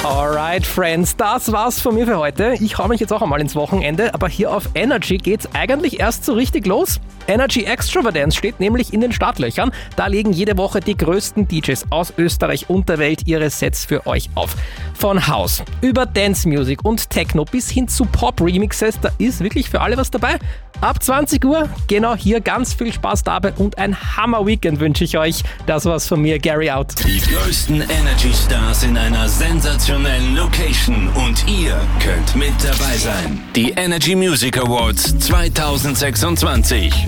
Alright, Friends, das war's von mir für heute. Ich hau mich jetzt auch einmal ins Wochenende, aber hier auf Energy geht's eigentlich erst so richtig los. Energy Extravagance steht nämlich in den Startlöchern. Da legen jede Woche die größten DJs aus Österreich und der Welt ihre Sets für euch auf. Von House über Dance Music und Techno bis hin zu Pop-Remixes, da ist wirklich für alle was dabei. Ab 20 Uhr, genau hier, ganz viel Spaß dabei und ein Hammer-Weekend wünsche ich euch. Das war's von mir, Gary out. Die größten Energy-Stars in einer sensationellen Location und ihr könnt mit dabei sein. Die Energy Music Awards 2026.